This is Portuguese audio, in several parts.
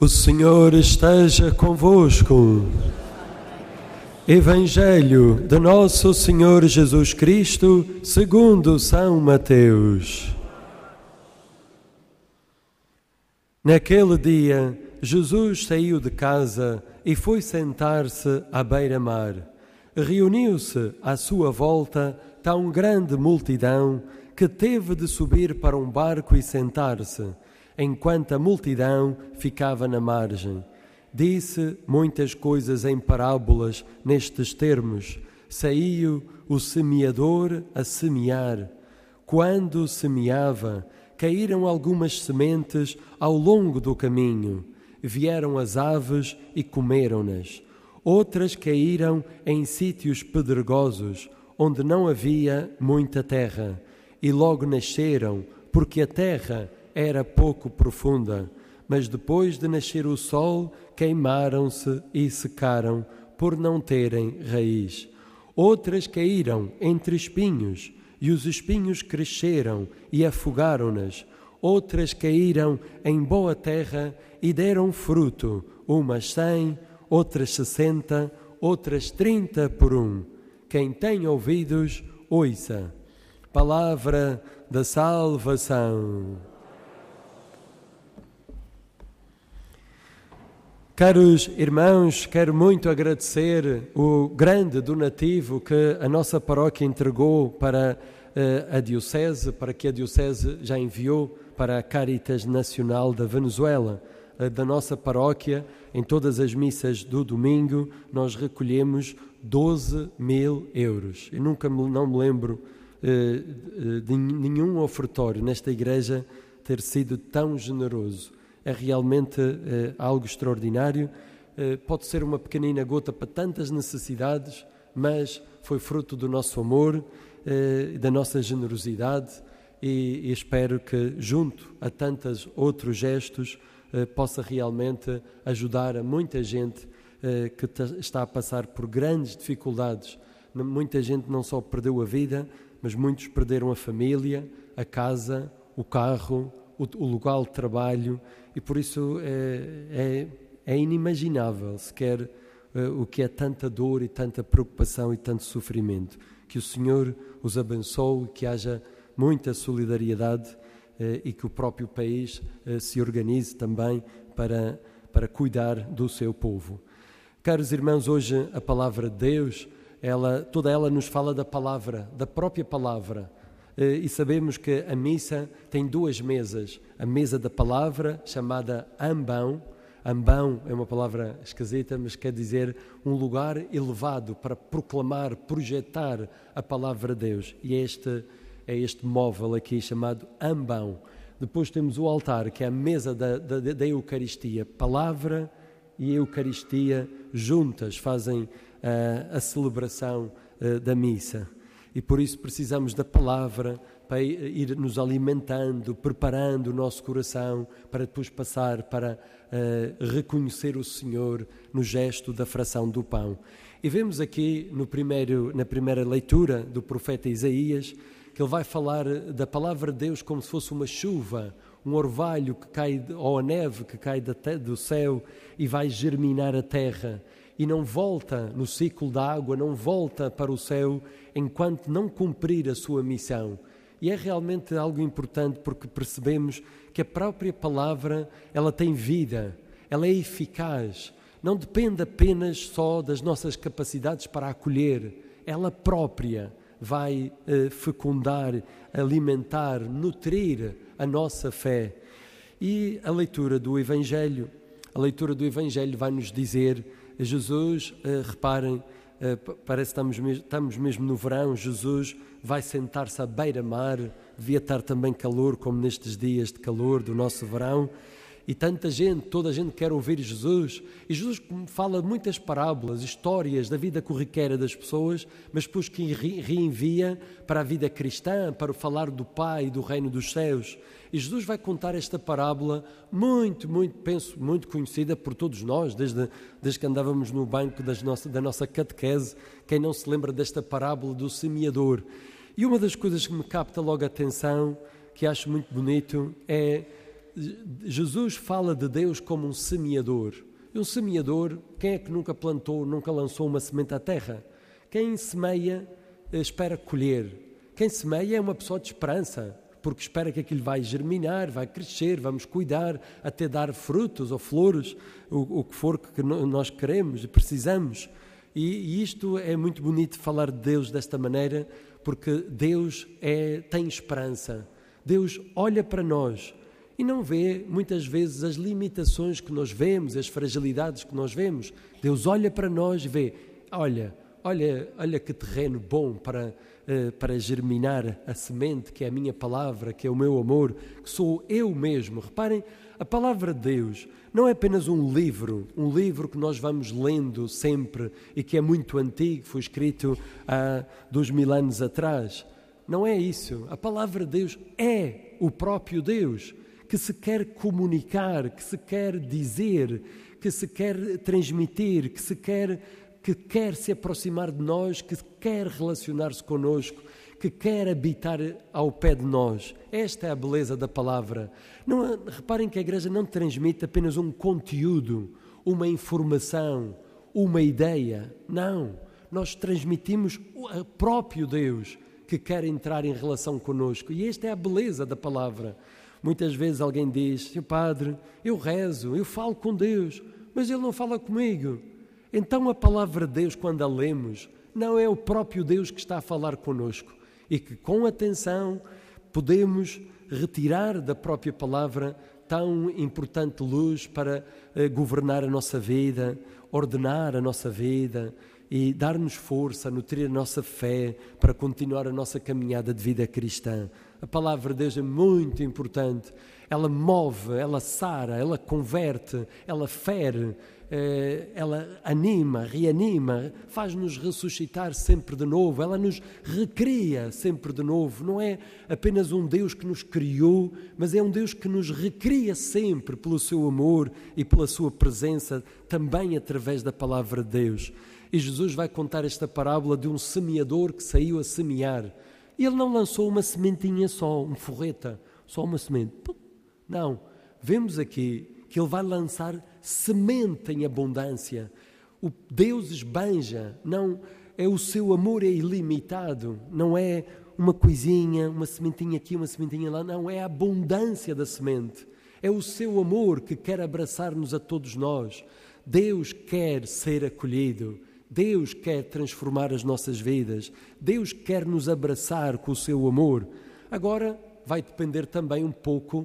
O Senhor esteja convosco. Evangelho de Nosso Senhor Jesus Cristo, segundo São Mateus. Naquele dia, Jesus saiu de casa e foi sentar-se à beira-mar. Reuniu-se à sua volta tão grande multidão que teve de subir para um barco e sentar-se, enquanto a multidão ficava na margem. Disse muitas coisas em parábolas nestes termos. Saiu o semeador a semear. Quando semeava, caíram algumas sementes ao longo do caminho. Vieram as aves e comeram-nas. Outras caíram em sítios pedregosos, onde não havia muita terra, e logo nasceram, porque a terra era pouco profunda, mas depois de nascer o sol, queimaram-se e secaram, por não terem raiz. Outras caíram entre espinhos, e os espinhos cresceram e afogaram-nas. Outras caíram em boa terra e deram fruto, umas 100, outras 60, outras 30 por um. Quem tem ouvidos, ouça. Palavra da salvação. Caros irmãos, quero muito agradecer o grande donativo que a nossa paróquia entregou para a Diocese, para que a Diocese já enviou para a Caritas Nacional da Venezuela. Da nossa paróquia, em todas as missas do domingo, nós recolhemos 12.000 euros. Eu não me lembro de nenhum ofertório nesta igreja ter sido tão generoso. É realmente algo extraordinário. Pode ser uma pequenina gota para tantas necessidades, mas foi fruto do nosso amor, da nossa generosidade e espero que, junto a tantos outros gestos, possa realmente ajudar a muita gente que está a passar por grandes dificuldades. Muita gente não só perdeu a vida, mas muitos perderam a família, a casa, o carro, o local de trabalho, e por isso é inimaginável sequer o que é tanta dor e tanta preocupação e tanto sofrimento. Que o Senhor os abençoe, que haja muita solidariedade e que o próprio país se organize também para cuidar do seu povo. Caros irmãos, hoje a palavra de Deus, toda ela nos fala da palavra, da própria palavra. E sabemos que a missa tem duas mesas. A mesa da palavra, chamada ambão. Ambão é uma palavra esquisita, mas quer dizer um lugar elevado para proclamar, projetar a palavra de Deus. E é este móvel aqui chamado ambão. Depois temos o altar, que é a mesa da Eucaristia. Palavra e Eucaristia juntas fazem a celebração da missa. E por isso precisamos da palavra para ir nos alimentando, preparando o nosso coração para depois passar para reconhecer o Senhor no gesto da fração do pão. E vemos aqui na primeira leitura do profeta Isaías que ele vai falar da palavra de Deus como se fosse uma chuva, um orvalho que cai, ou a neve que cai do céu e vai germinar a terra. E não volta no ciclo da água, não volta para o céu enquanto não cumprir a sua missão. E é realmente algo importante porque percebemos que a própria palavra, ela tem vida, ela é eficaz, não depende apenas só das nossas capacidades para acolher, ela própria vai fecundar, alimentar, nutrir a nossa fé. E a leitura do Evangelho vai nos dizer, Jesus, reparem, parece que estamos mesmo no verão, Jesus vai sentar-se à beira-mar, devia estar também calor, como nestes dias de calor do nosso verão, e toda a gente quer ouvir Jesus, e Jesus fala muitas parábolas, histórias da vida corriqueira das pessoas, mas depois que reenvia para a vida cristã, para falar do Pai e do reino dos céus. E Jesus vai contar esta parábola muito conhecida por todos nós, desde que andávamos no banco da nossa catequese. Quem não se lembra desta parábola do semeador? E uma das coisas que me capta logo a atenção, que acho muito bonito, é Jesus fala de Deus como um semeador. E um semeador, quem é que nunca plantou, nunca lançou uma semente à terra? Quem semeia, espera colher. Quem semeia é uma pessoa de esperança, porque espera que aquilo vai germinar, vai crescer, vamos cuidar, até dar frutos ou flores, o que for que nós queremos e precisamos. E isto é muito bonito falar de Deus desta maneira, porque Deus tem esperança. Deus olha para nós e não vê muitas vezes as limitações que nós vemos, as fragilidades que nós vemos. Deus olha para nós e vê, olha que terreno bom para germinar a semente, que é a minha palavra, que é o meu amor, que sou eu mesmo. Reparem, a palavra de Deus não é apenas um livro que nós vamos lendo sempre e que é muito antigo, foi escrito há 2000 anos atrás. Não é isso. A palavra de Deus é o próprio Deus, que se quer comunicar, que se quer dizer, que se quer transmitir, que quer se aproximar de nós, que quer relacionar-se connosco, que quer habitar ao pé de nós. Esta é a beleza da palavra. Reparem que a Igreja não transmite apenas um conteúdo, uma informação, uma ideia. Não, nós transmitimos o próprio Deus que quer entrar em relação connosco. E esta é a beleza da palavra. Muitas vezes alguém diz, Senhor Padre, eu rezo, eu falo com Deus, mas Ele não fala comigo. Então a palavra de Deus, quando a lemos, não é o próprio Deus que está a falar connosco e que com atenção podemos retirar da própria palavra tão importante luz para governar a nossa vida, ordenar a nossa vida e dar-nos força, nutrir a nossa fé para continuar a nossa caminhada de vida cristã. A palavra de Deus é muito importante. Ela move, ela sara, ela converte, ela fere, ela anima, reanima, faz-nos ressuscitar sempre de novo, ela nos recria sempre de novo. Não é apenas um Deus que nos criou, mas é um Deus que nos recria sempre pelo seu amor e pela sua presença, também através da palavra de Deus. E Jesus vai contar esta parábola de um semeador que saiu a semear. E ele não lançou uma sementinha só, um forreta, só uma semente. Não, vemos aqui que ele vai lançar semente em abundância. O Deus esbanja, não é o seu amor é ilimitado, não é uma coisinha, uma sementinha aqui, uma sementinha lá, não, é a abundância da semente. É o seu amor que quer abraçar-nos a todos nós. Deus quer ser acolhido. Deus quer transformar as nossas vidas. Deus quer nos abraçar com o seu amor. Agora vai depender também um pouco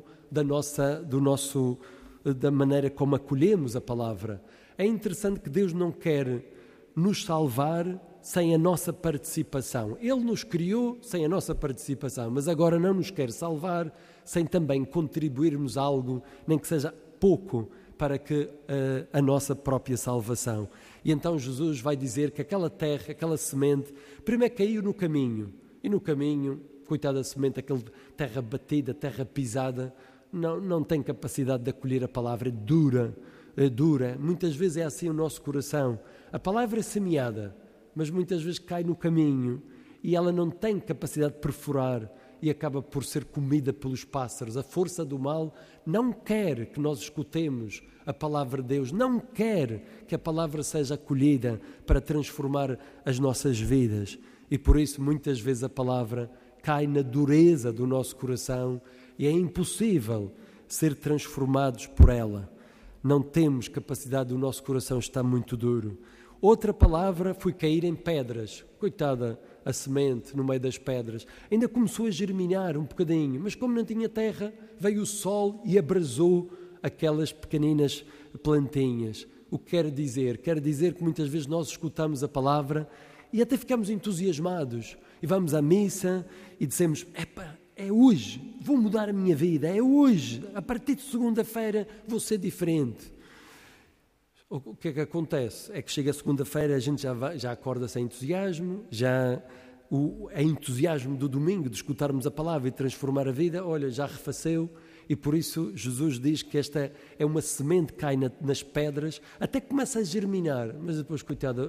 da maneira como acolhemos a palavra. É interessante que Deus não quer nos salvar sem a nossa participação. Ele nos criou sem a nossa participação, mas agora não nos quer salvar sem também contribuirmos algo, nem que seja pouco, para que a nossa própria salvação. E então Jesus vai dizer que aquela terra, aquela semente, primeiro caiu no caminho. E no caminho, coitada da semente, aquela terra batida, terra pisada, não tem capacidade de acolher a palavra, é dura. Muitas vezes é assim o nosso coração. A palavra é semeada, mas muitas vezes cai no caminho e ela não tem capacidade de perfurar e acaba por ser comida pelos pássaros. A força do mal não quer que nós escutemos a palavra de Deus, não quer que a palavra seja acolhida para transformar as nossas vidas. E por isso muitas vezes a palavra cai na dureza do nosso coração e é impossível ser transformados por ela. Não temos capacidade, o nosso coração está muito duro. Outra palavra foi cair em pedras. Coitada, a semente no meio das pedras. Ainda começou a germinar um bocadinho, mas como não tinha terra, veio o sol e abrasou aquelas pequeninas plantinhas. O que quer dizer? Quer dizer que muitas vezes nós escutamos a palavra e até ficamos entusiasmados. E vamos à missa e dizemos, é hoje, vou mudar a minha vida, é hoje, a partir de segunda-feira vou ser diferente. O que é que acontece? É que chega a segunda-feira, a gente já acorda sem entusiasmo, o entusiasmo do domingo de escutarmos a palavra e transformar a vida, olha, já arrefeceu, e por isso Jesus diz que esta é uma semente que cai nas pedras, até que começa a germinar, mas depois, coitada,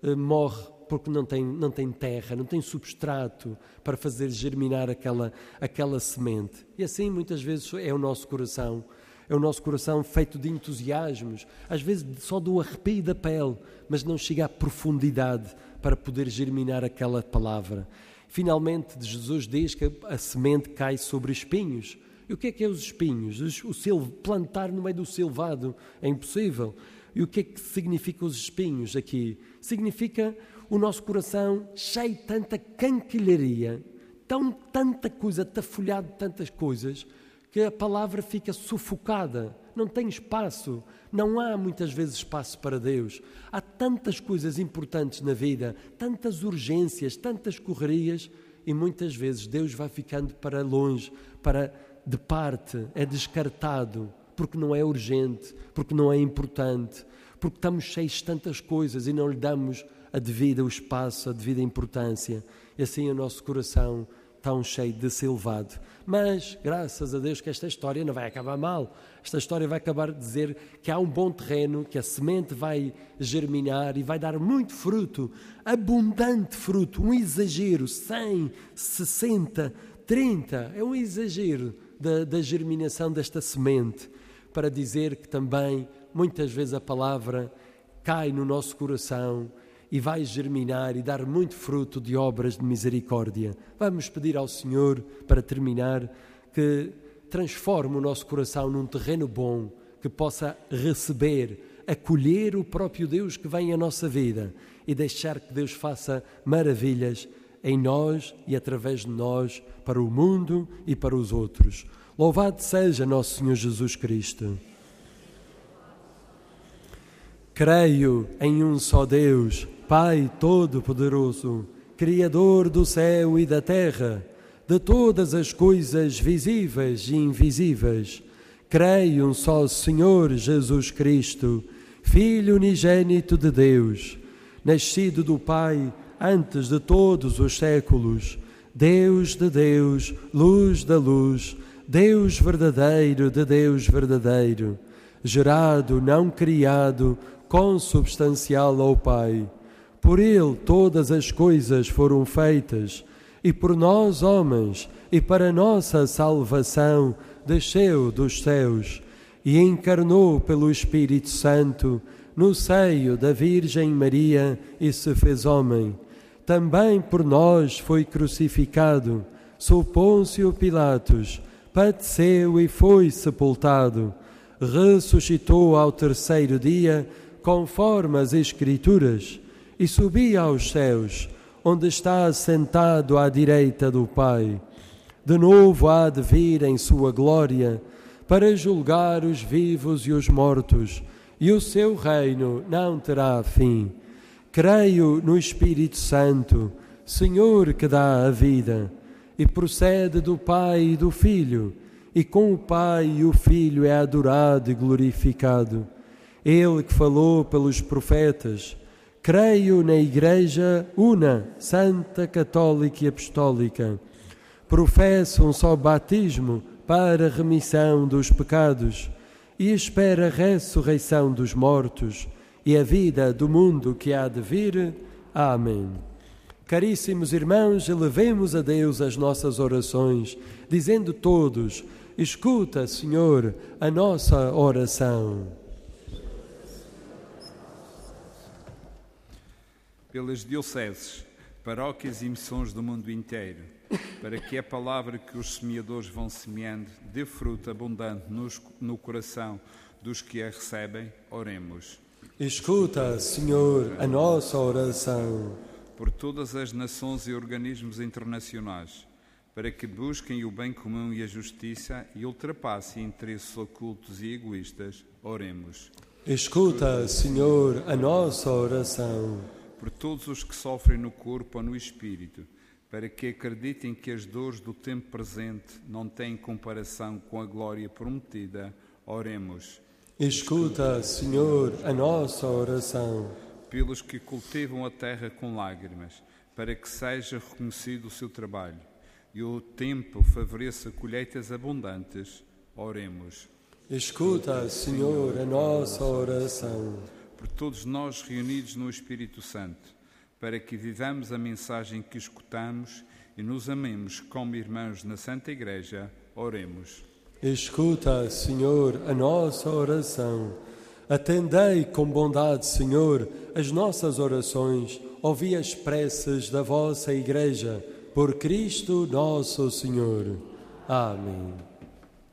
morre porque não tem terra, não tem substrato para fazer germinar aquela semente. E assim muitas vezes é o nosso coração. É o nosso coração feito de entusiasmos, às vezes só do arrepio da pele, mas não chega à profundidade para poder germinar aquela palavra. Finalmente, Jesus diz que a semente cai sobre espinhos. E o que é os espinhos? Plantar no meio do silvado é impossível. E o que é que significa os espinhos aqui? Significa o nosso coração cheio de tanta canquilharia, tanta coisa, tafolhado de tantas coisas, que a palavra fica sufocada, não tem espaço, não há muitas vezes espaço para Deus. Há tantas coisas importantes na vida, tantas urgências, tantas correrias, e muitas vezes Deus vai ficando para longe, de parte, é descartado, porque não é urgente, porque não é importante, porque estamos cheios de tantas coisas e não lhe damos a devida o espaço, a devida importância. E assim o nosso coração tão cheio de silvado. Mas, graças a Deus, que esta história não vai acabar mal. Esta história vai acabar de dizer que há um bom terreno, que a semente vai germinar e vai dar muito fruto, abundante fruto, um exagero, 100, 60, 30, é um exagero da germinação desta semente, para dizer que também, muitas vezes a palavra cai no nosso coração e vai germinar e dar muito fruto de obras de misericórdia. Vamos pedir ao Senhor, para terminar, que transforme o nosso coração num terreno bom, que possa receber, acolher o próprio Deus que vem à nossa vida e deixar que Deus faça maravilhas em nós e através de nós, para o mundo e para os outros. Louvado seja nosso Senhor Jesus Cristo. Creio em um só Deus, Pai Todo-Poderoso, Criador do céu e da terra, de todas as coisas visíveis e invisíveis. Creio em um só Senhor Jesus Cristo, Filho unigênito de Deus, nascido do Pai antes de todos os séculos, Deus de Deus, luz da luz, Deus verdadeiro de Deus verdadeiro, gerado, não criado, consubstancial ao Pai. Por Ele todas as coisas foram feitas, e por nós, homens, e para nossa salvação, desceu dos céus, e encarnou pelo Espírito Santo, no seio da Virgem Maria, e se fez homem. Também por nós foi crucificado, sob Pôncio Pilatos, padeceu e foi sepultado, ressuscitou ao terceiro dia, conforme as Escrituras, e subiu aos céus, onde está sentado à direita do Pai. De novo há de vir em sua glória, para julgar os vivos e os mortos, e o seu reino não terá fim. Creio no Espírito Santo, Senhor que dá a vida, e procede do Pai e do Filho, e com o Pai e o Filho é adorado e glorificado. Ele que falou pelos profetas. Creio na Igreja una, santa, católica e apostólica. Professo um só batismo para a remissão dos pecados e espero a ressurreição dos mortos e a vida do mundo que há de vir. Amém. Caríssimos irmãos, elevemos a Deus as nossas orações, dizendo todos: escuta, Senhor, a nossa oração. Pelas dioceses, paróquias e missões do mundo inteiro, para que a palavra que os semeadores vão semeando dê fruto abundante no coração dos que a recebem, oremos. Escuta, Senhor, a nossa oração. Por todas as nações e organismos internacionais, para que busquem o bem comum e a justiça e ultrapassem interesses ocultos e egoístas, oremos. Escuta, Senhor, a nossa oração. Por todos os que sofrem no corpo ou no espírito, para que acreditem que as dores do tempo presente não têm comparação com a glória prometida, oremos. Escuta, Senhor, a nossa oração. Pelos que cultivam a terra com lágrimas, para que seja reconhecido o seu trabalho e o tempo favoreça colheitas abundantes, oremos. Escuta, Senhor, a nossa oração. Por todos nós reunidos no Espírito Santo, para que vivamos a mensagem que escutamos e nos amemos como irmãos na Santa Igreja. Oremos. Escuta, Senhor, a nossa oração. Atendei com bondade, Senhor, as nossas orações. Ouvi as preces da vossa Igreja. Por Cristo nosso Senhor. Amém.